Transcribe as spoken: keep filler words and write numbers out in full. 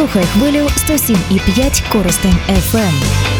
Слухай хвилю сто сім і п'ять Коростень еф ем.